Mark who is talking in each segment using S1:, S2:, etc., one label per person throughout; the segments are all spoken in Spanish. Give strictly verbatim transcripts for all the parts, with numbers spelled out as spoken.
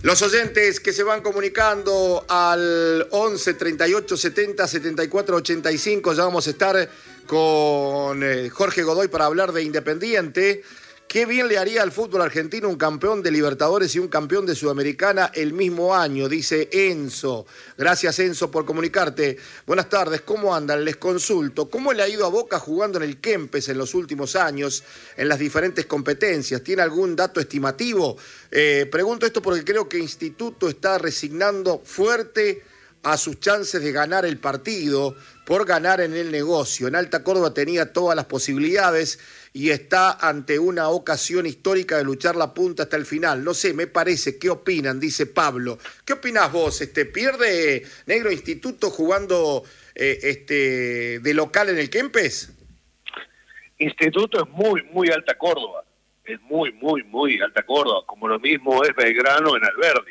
S1: Los oyentes que se van comunicando al once, treinta y ocho, setenta, setenta y cuatro, ochenta y cinco, ya vamos a estar con eh, Jorge Godoy para hablar de Independiente. Qué bien le haría al fútbol argentino un campeón de Libertadores y un campeón de Sudamericana el mismo año, dice Enzo. Gracias, Enzo, por comunicarte. Buenas tardes, ¿cómo andan? Les consulto. ¿Cómo le ha ido a Boca jugando en el Kempes en los últimos años, en las diferentes competencias? ¿Tiene algún dato estimativo? Eh, pregunto esto porque creo que Instituto está resignando fuerte a sus chances de ganar el partido por ganar en el negocio. En Alta Córdoba tenía todas las posibilidades y está ante una ocasión histórica de luchar la punta hasta el final. No sé, me parece, ¿qué opinan? Dice Pablo. ¿Qué opinás vos? Este, ¿pierde Negro Instituto jugando eh, este, de local en el Kempes?
S2: Instituto es muy, muy Alta Córdoba. Es muy, muy, muy Alta Córdoba. Como lo mismo es Belgrano en Alberdi.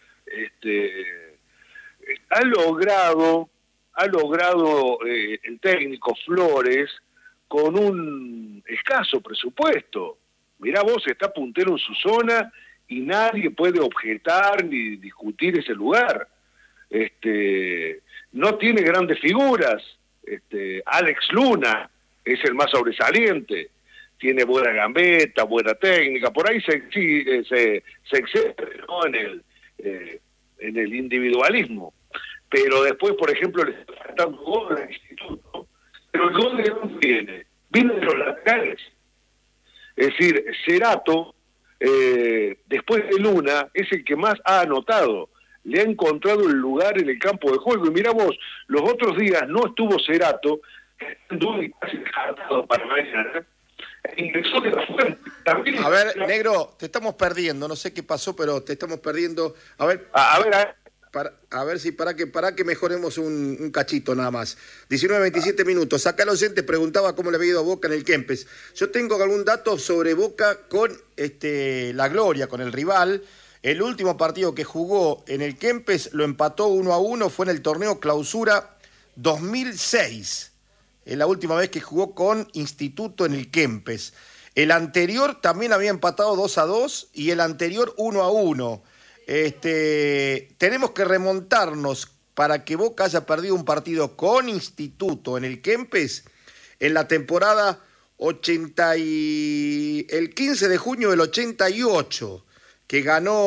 S2: Este, ha logrado, ha logrado eh, el técnico Flores con un escaso presupuesto. Mirá vos, está puntero en su zona y nadie puede objetar ni discutir ese lugar. Este, no tiene grandes figuras. Este, Alex Luna es el más sobresaliente. Tiene buena gambeta, buena técnica. Por ahí se, sí, se, se excede, ¿no? en el eh, en el individualismo. Pero después, por ejemplo, le está faltando gol al Instituto. Pero el gol de dónde viene, viene de los laterales. Es decir, Cerato, eh, después de Luna, es el que más ha anotado. Le ha encontrado el lugar en el campo de juego. Y mirá vos, los otros días no estuvo Cerato, que casi descartado para mañana. Ingresó de la fuente. También
S1: a ver, la... Negro, te estamos perdiendo. No sé qué pasó, pero te estamos perdiendo. A ver,
S2: a, a ver, a ver.
S1: Para, a ver si para que para que mejoremos un, un cachito nada más. diecinueve, veintisiete minutos. Acá el oyente preguntaba cómo le había ido a Boca en el Kempes. Yo tengo algún dato sobre Boca con este la Gloria, con el rival. El último partido que jugó en el Kempes lo empató uno a uno, fue en el torneo Clausura dos mil seis. Es la última vez que jugó con Instituto en el Kempes. El anterior también había empatado dos a dos y el anterior uno a uno. Este, tenemos que remontarnos para que Boca haya perdido un partido con Instituto en el Kempes en la temporada ochenta y... el quince de junio del ochenta y ocho, que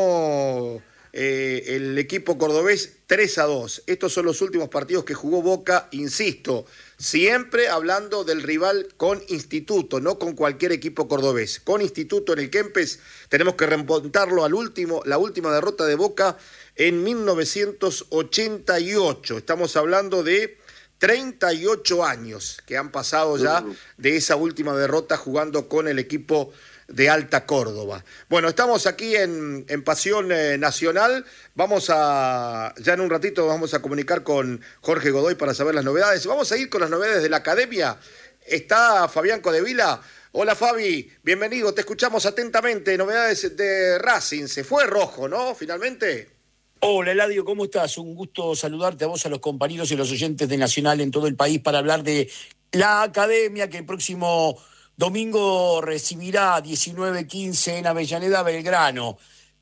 S1: ganó eh, el equipo cordobés tres a dos. Estos son los últimos partidos que jugó Boca, insisto, siempre hablando del rival con Instituto, no con cualquier equipo cordobés. Con Instituto en el Kempes tenemos que remontarlo al último, la última derrota de Boca en mil novecientos ochenta y ocho. Estamos hablando de treinta y ocho años que han pasado ya de esa última derrota jugando con el equipo de Alta Córdoba. Bueno, estamos aquí en, en Pasión eh, Nacional. Vamos a, ya en un ratito vamos a comunicar con Jorge Godoy para saber las novedades. Vamos a ir con las novedades de la academia. Está Fabián Codevila. Hola Fabi, bienvenido, te escuchamos atentamente. Novedades de Racing, se fue Rojo, ¿no? Finalmente.
S3: Hola Eladio, ¿cómo estás? Un gusto saludarte a vos, a los compañeros y a los oyentes de Nacional en todo el país para hablar de la academia que el próximo domingo recibirá diecinueve quince en Avellaneda Belgrano,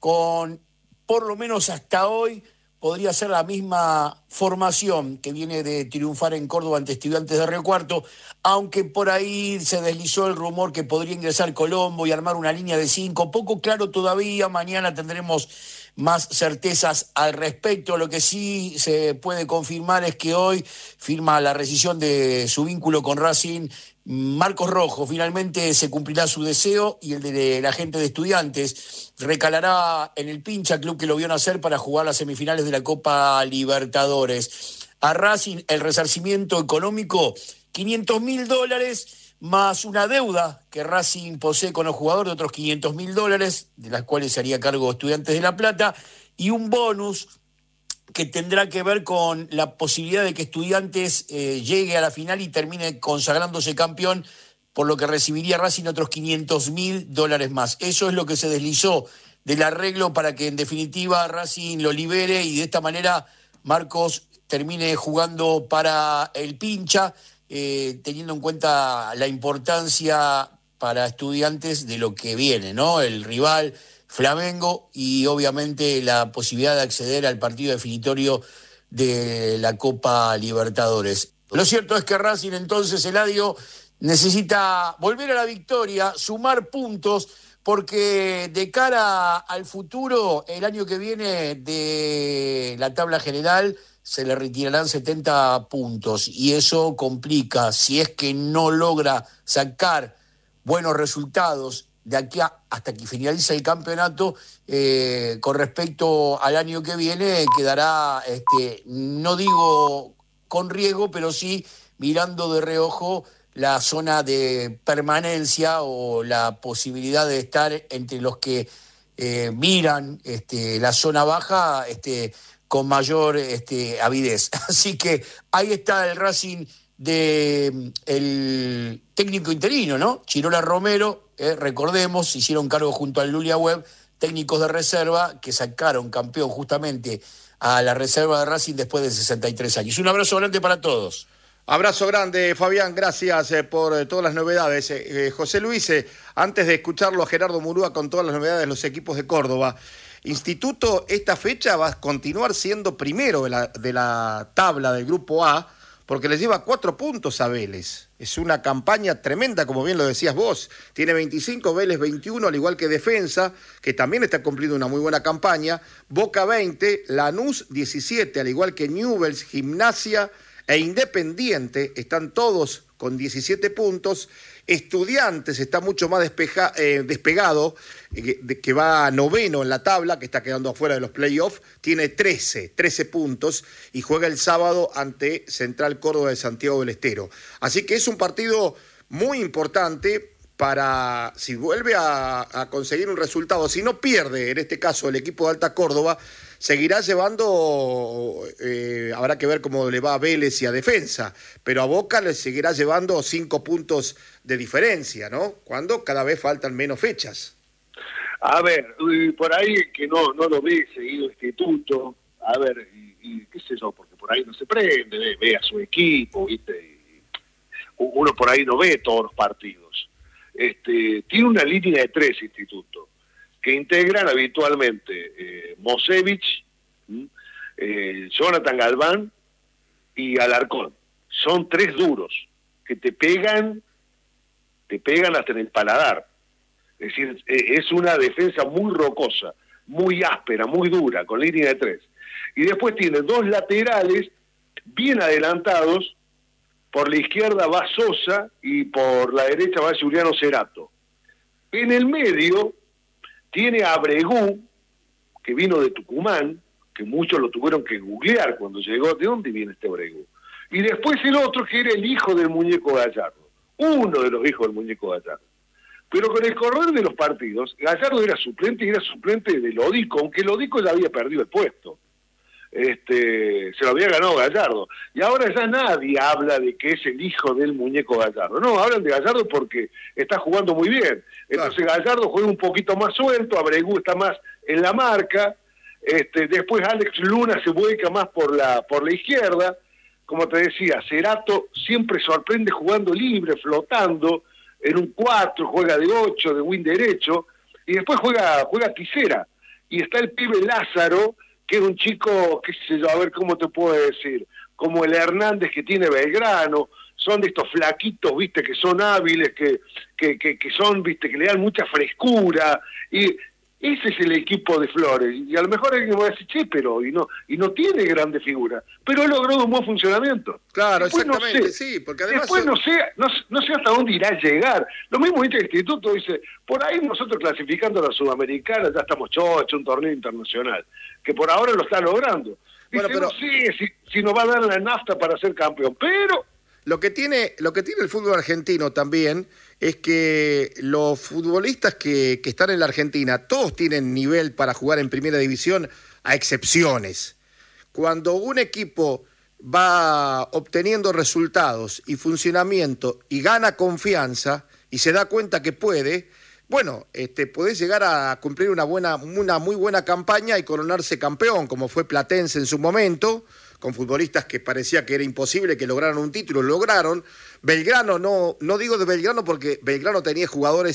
S3: con por lo menos hasta hoy podría ser la misma formación que viene de triunfar en Córdoba ante Estudiantes de Río Cuarto, aunque por ahí se deslizó el rumor que podría ingresar Colombo y armar una línea de cinco, poco claro todavía, mañana tendremos más certezas al respecto. Lo que sí se puede confirmar es que hoy firma la rescisión de su vínculo con Racing Marcos Rojo. Finalmente se cumplirá su deseo y el de la gente de Estudiantes. Recalará en el Pincha, club que lo vio nacer para jugar las semifinales de la Copa Libertadores. A Racing el resarcimiento económico, quinientos mil dólares, más una deuda que Racing posee con los jugadores de otros quinientos mil dólares, de las cuales se haría cargo Estudiantes de La Plata, y un bonus que tendrá que ver con la posibilidad de que Estudiantes eh, llegue a la final y termine consagrándose campeón, por lo que recibiría Racing otros quinientos mil dólares más. Eso es lo que se deslizó del arreglo para que en definitiva Racing lo libere y de esta manera Marcos termine jugando para el Pincha, eh, teniendo en cuenta la importancia para Estudiantes de lo que viene, ¿no? El rival Flamengo y obviamente la posibilidad de acceder al partido definitorio de la Copa Libertadores. Lo cierto es que Racing entonces, Eladio, necesita volver a la victoria, sumar puntos, porque de cara al futuro, el año que viene de la tabla general se le retirarán setenta puntos y eso complica, si es que no logra sacar buenos resultados de aquí a, hasta que finalice el campeonato, eh, con respecto al año que viene quedará, este, no digo con riesgo, pero sí mirando de reojo la zona de permanencia o la posibilidad de estar entre los que eh, miran este, la zona baja este, con mayor este, avidez. Así que ahí está el Racing de el técnico interino, ¿no? Chirola Romero, eh, recordemos, hicieron cargo junto al Lulia Web, técnicos de reserva que sacaron campeón justamente a la reserva de Racing después de sesenta y tres años. Un abrazo grande para todos.
S1: Abrazo grande, Fabián, gracias eh, por eh, todas las novedades. Eh, eh, José Luis, eh, antes de escucharlo a Gerardo Murúa con todas las novedades de los equipos de Córdoba, Instituto esta fecha va a continuar siendo primero de la, de la tabla del Grupo A, porque le lleva cuatro puntos a Vélez. Es una campaña tremenda, como bien lo decías vos. Tiene veinticinco, Vélez veintiuno, al igual que Defensa, que también está cumpliendo una muy buena campaña. Boca veinte, Lanús diecisiete, al igual que Newell's, Gimnasia e Independiente, están todos con diecisiete puntos. Estudiantes está mucho más despeja, eh, despegado, eh, de, que va noveno en la tabla, que está quedando afuera de los playoffs, tiene trece, trece puntos y juega el sábado ante Central Córdoba de Santiago del Estero. Así que es un partido muy importante para, si vuelve a, a conseguir un resultado, si no pierde, en este caso el equipo de Alta Córdoba, seguirá llevando, eh, habrá que ver cómo le va a Vélez y a Defensa, pero a Boca le seguirá llevando cinco puntos de diferencia, ¿no? Cuando cada vez faltan menos fechas.
S2: A ver, por ahí que no no lo ve seguido Instituto, a ver, y, y qué sé yo, porque por ahí no se prende, ve, ve a su equipo, ¿viste? Y uno por ahí no ve todos los partidos. Este, tiene una línea de tres Instituto, que integran habitualmente eh, Mosevich, eh, Jonathan Galván y Alarcón. Son tres duros que te pegan, te pegan hasta en el paladar. Es decir, eh, es una defensa muy rocosa, muy áspera, muy dura, con línea de tres. Y después tiene dos laterales bien adelantados. Por la izquierda va Sosa y por la derecha va Juliano Cerato. En el medio tiene a Bregú, que vino de Tucumán, que muchos lo tuvieron que googlear cuando llegó. ¿De dónde viene este Bregú? Y después el otro, que era el hijo del Muñeco Gallardo, uno de los hijos del Muñeco Gallardo. Pero con el correr de los partidos, Gallardo era suplente y era suplente de Lodico, aunque Lodico ya había perdido el puesto. Este, se lo había ganado Gallardo. Y ahora ya nadie habla de que es el hijo del Muñeco Gallardo. No, hablan de Gallardo porque está jugando muy bien. Entonces claro, Gallardo juega un poquito más suelto, Abregu está más en la marca, este, después Alex Luna se vuelca más por la, por la izquierda. Como te decía, Cerato siempre sorprende jugando libre, flotando, en un cuatro, juega de ocho, de win derecho, y después juega, juega Tisera. Y está el pibe Lázaro, que es un chico, qué sé yo, a ver cómo te puedo decir, como el Hernández que tiene Belgrano, son de estos flaquitos, viste, que son hábiles, que, que, que, que son, viste, que le dan mucha frescura, y ese es el equipo de Flores, y a lo mejor alguien me va a decir, che, pero, y no, y no tiene grande figura, pero ha logrado un buen funcionamiento.
S1: Claro,
S2: después
S1: exactamente,
S2: no sé,
S1: sí, porque además...
S2: Después
S1: son...
S2: no sé, no, no sé hasta dónde irá a llegar. Lo mismo dice el Instituto, dice, por ahí nosotros clasificando a la Sudamericana ya estamos chocho, un torneo internacional, que por ahora lo está logrando. Dice, bueno, pero... no sé si, si nos va a dar la nafta para ser campeón, pero...
S1: Lo que tiene, lo que tiene el fútbol argentino también es que los futbolistas que, que están en la Argentina, todos tienen nivel para jugar en primera división, a excepciones. Cuando un equipo va obteniendo resultados y funcionamiento y gana confianza y se da cuenta que puede, bueno, este, podés llegar a cumplir una buena, una muy buena campaña y coronarse campeón, como fue Platense en su momento, con futbolistas que parecía que era imposible que lograran un título, lograron. Belgrano, no, no digo de Belgrano porque Belgrano tenía jugadores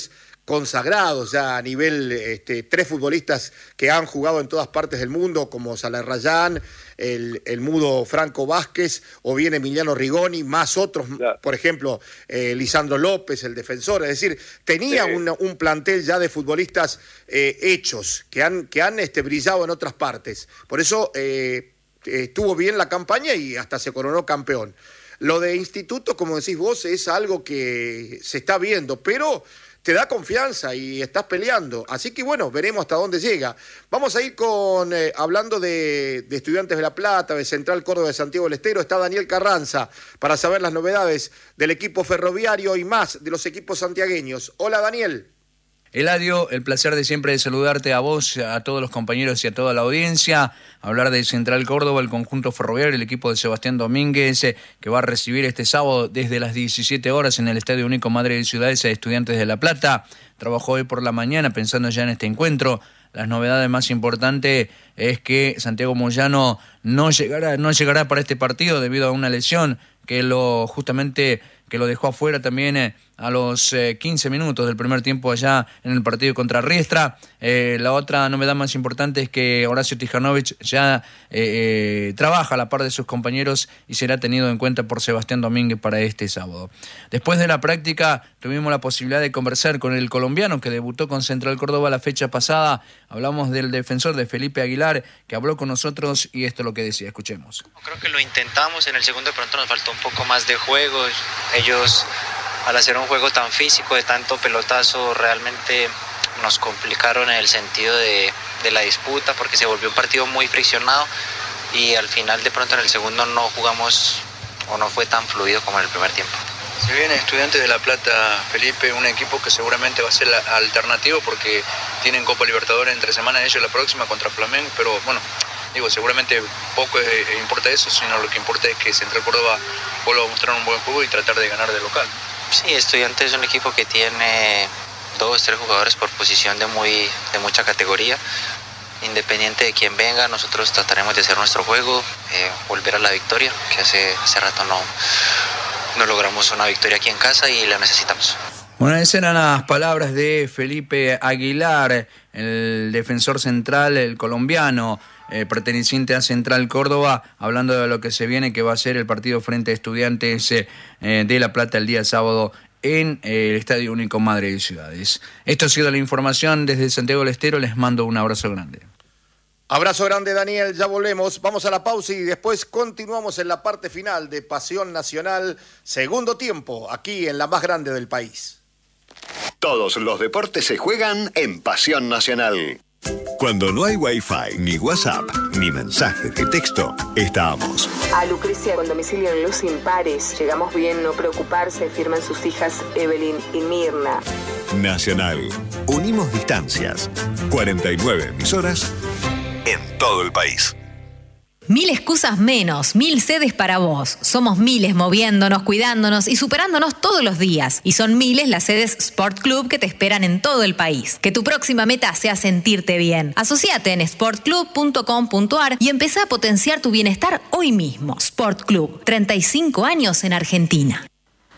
S1: consagrados ya a nivel, este, tres futbolistas que han jugado en todas partes del mundo, como Salarrayán, el, el mudo Franco Vázquez, o bien Emiliano Rigoni, más otros, claro. Por ejemplo, eh, Lisandro López, el defensor. Es decir, tenía sí. un, un plantel ya de futbolistas eh, hechos, que han, que han este, brillado en otras partes. Por eso eh, estuvo bien la campaña y hasta se coronó campeón. Lo de Instituto, como decís vos, es algo que se está viendo, pero te da confianza y estás peleando. Así que bueno, veremos hasta dónde llega. Vamos a ir con, eh, hablando de, de Estudiantes de La Plata, de Central Córdoba de Santiago del Estero, está Daniel Carranza para saber las novedades del equipo ferroviario y más de los equipos santiagueños. Hola, Daniel.
S4: Eladio, el placer de siempre de saludarte a vos, a todos los compañeros y a toda la audiencia. Hablar de Central Córdoba, el conjunto ferroviario, el equipo de Sebastián Domínguez, eh, que va a recibir este sábado desde las diecisiete horas en el Estadio Único Madre de Ciudades a Estudiantes de La Plata. Trabajó hoy por la mañana pensando ya en este encuentro. Las novedades más importantes es que Santiago Moyano no llegará, no llegará para este partido debido a una lesión que lo justamente que lo dejó afuera también eh, a los eh, quince minutos del primer tiempo allá en el partido contra Riestra. Eh, la otra novedad más importante es que Horacio Tijanovic ya eh, eh, trabaja a la par de sus compañeros y será tenido en cuenta por Sebastián Domínguez para este sábado. Después de la práctica tuvimos la posibilidad de conversar con el colombiano que debutó con Central Córdoba la fecha pasada. Hablamos del defensor de Felipe Aguilar, que habló con nosotros y esto es lo que decía. Escuchemos.
S5: Creo que lo intentamos, en el segundo de pronto nos faltó un poco más de juego. Ellos, al hacer un juego tan físico, de tanto pelotazo, realmente nos complicaron en el sentido de, de la disputa, porque se volvió un partido muy friccionado y al final de pronto en el segundo no jugamos o no fue tan fluido como en el primer tiempo.
S6: Se viene Estudiantes de La Plata, Felipe, un equipo que seguramente va a ser la, alternativo porque tienen Copa Libertadores entre semana, ellos la próxima contra Flamengo, pero bueno, digo, seguramente poco eh, importa eso, sino lo que importa es que Central Córdoba vuelva a mostrar un buen juego y tratar de ganar de local.
S5: Sí, Estudiantes es un equipo que tiene dos, tres jugadores por posición de, muy, de mucha categoría. Independiente de quién venga, nosotros trataremos de hacer nuestro juego, eh, volver a la victoria, que hace, hace rato no, no logramos una victoria aquí en casa y la necesitamos.
S4: Bueno, esas eran las palabras de Felipe Aguilar, el defensor central, el colombiano, eh, perteneciente a Central Córdoba, hablando de lo que se viene, que va a ser el partido frente a Estudiantes eh, de La Plata el día sábado en eh, el Estadio Único Madre de Ciudades. Esto ha sido la información desde Santiago del Estero, les mando un abrazo grande.
S1: Abrazo grande, Daniel, ya volvemos, vamos a la pausa y después continuamos en la parte final de Pasión Nacional, segundo tiempo, aquí en la más grande del país.
S7: Todos los deportes se juegan en Pasión Nacional. Cuando no hay Wi-Fi, ni WhatsApp, ni mensajes de texto, estamos.
S8: A Lucrecia con domicilio en Luz Impares. Llegamos bien, no preocuparse, firman sus hijas Evelyn y Mirna.
S7: Nacional. Unimos distancias. cuarenta y nueve emisoras en todo el país.
S9: Mil excusas menos, mil sedes para vos. Somos miles moviéndonos, cuidándonos y superándonos todos los días. Y son miles las sedes Sport Club que te esperan en todo el país. Que tu próxima meta sea sentirte bien. Asociate en sport club punto com punto a r y empezá a potenciar tu bienestar hoy mismo. Sport Club, treinta y cinco años en Argentina.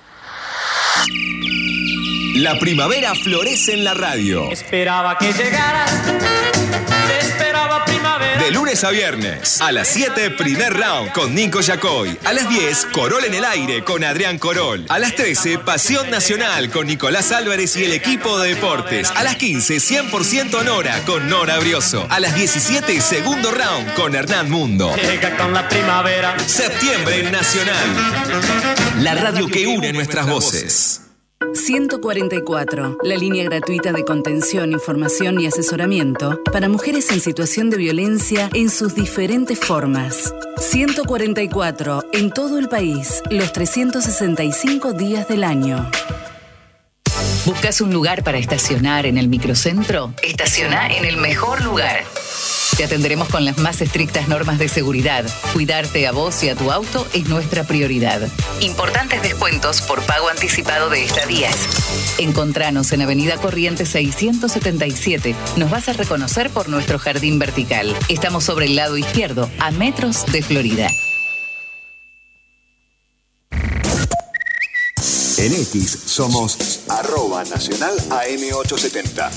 S10: La primavera florece en la radio.
S11: Esperaba que llegaras. Te esperaba primavera.
S10: De lunes a viernes, a las siete, primer round con Nico Yacoy. A las diez, Corol en el aire con Adrián Corol. A las trece, Pasión Nacional con Nicolás Álvarez y el equipo de deportes. A las quince, cien por ciento Nora con Nora Brioso. A las diecisiete, segundo round con Hernán Mundo.
S11: Llega con la primavera.
S10: Septiembre en Nacional. La radio que une nuestras voces.
S12: ciento cuarenta y cuatro, la línea gratuita de contención, información y asesoramiento para mujeres en situación de violencia en sus diferentes formas. ciento cuarenta y cuatro, en todo el país, los trescientos sesenta y cinco días del año.
S13: ¿Buscas un lugar para estacionar en el microcentro? Estaciona en el mejor lugar. Te atenderemos con las más estrictas normas de seguridad. Cuidarte a vos y a tu auto es nuestra prioridad. Importantes descuentos por pago anticipado de estadías. Encontranos en Avenida Corrientes seiscientos setenta y siete. Nos vas a reconocer por nuestro jardín vertical. Estamos sobre el lado izquierdo, a metros de Florida.
S7: En X somos arroba nacional A M ochocientos setenta.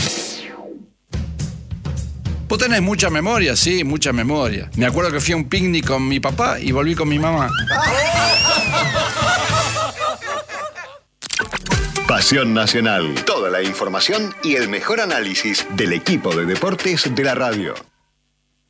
S14: Vos tenés mucha memoria, sí, mucha memoria. Me acuerdo que fui a un picnic con mi papá y volví con mi mamá.
S7: Pasión Nacional. Toda la información y el mejor análisis del equipo de deportes de la radio.